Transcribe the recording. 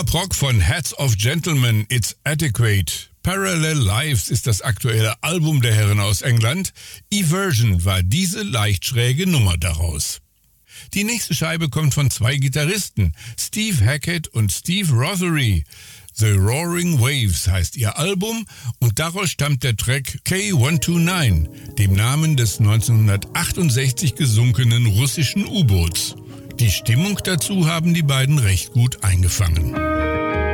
Prog von Heads of Gentlemen, It's Adequate. Parallel Lives ist das aktuelle Album der Herren aus England. Eversion war diese leicht schräge Nummer daraus. Die nächste Scheibe kommt von zwei Gitarristen, Steve Hackett und Steve Rothery. The Roaring Waves heißt ihr Album und daraus stammt der Track K129, dem Namen des 1968 gesunkenen russischen U-Boots. Die Stimmung dazu haben die beiden recht gut eingefangen.